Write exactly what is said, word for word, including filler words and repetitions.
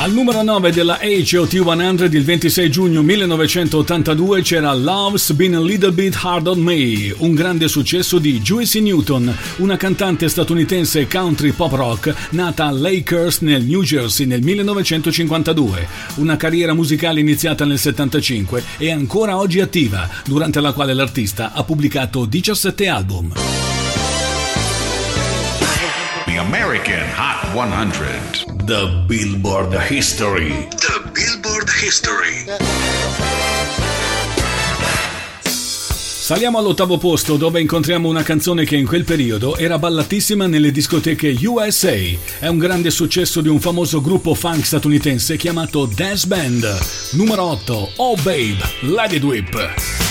Al numero nove della H O T cento il ventisei giugno millenovecentottantadue c'era Love's Been a Little Bit Hard on Me, un grande successo di Juicy Newton, una cantante statunitense country pop rock nata a Lakehurst nel New Jersey nel millenovecentocinquantadue. Una carriera musicale iniziata nel settantacinque e ancora oggi attiva, durante la quale l'artista ha pubblicato diciassette album. The American Hot cento. The Billboard History. The Billboard History. Saliamo all'ottavo posto, dove incontriamo una canzone che in quel periodo era ballatissima nelle discoteche U S A. È un grande successo di un famoso gruppo funk statunitense chiamato Dance Band. Numero otto, Oh Babe, Let It Whip.